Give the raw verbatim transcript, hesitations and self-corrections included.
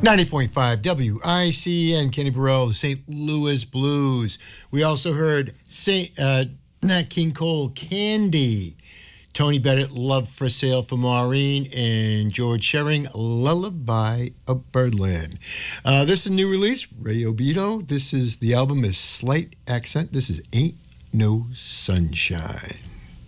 ninety point five W I C N, Kenny Burrell, the Saint Louis Blues. We also heard Saint uh, Nat King Cole, Candy. Tony Bennett, Love for Sale for Maureen. And George Shearing, Lullaby of Birdland. Uh, this is a new release, Ray Obito. This is, the album is Slight Accent. This is Ain't No Sunshine.